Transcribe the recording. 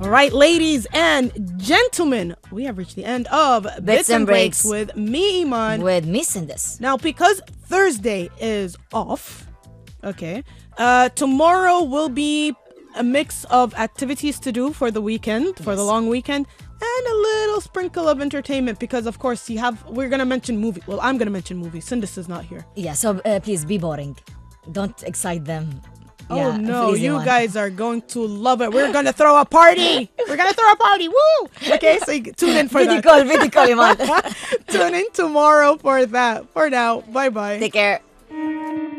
All right, ladies and gentlemen, we have reached the end of Bits and Breaks with me, Iman. With me, Sindus. Now, because Thursday is off, okay, tomorrow will be a mix of activities to do for the weekend, for the long weekend, and a little sprinkle of entertainment because, of course, we're going to mention movie. Well, I'm going to mention movies. Sindus is not here. Yeah, so please be boring. Don't excite them. Oh no, you guys are going to love it. We're going to throw a party. Woo! Okay, so tune in for that. Video call, Iman. Tune in tomorrow for that. For now, bye-bye. Take care.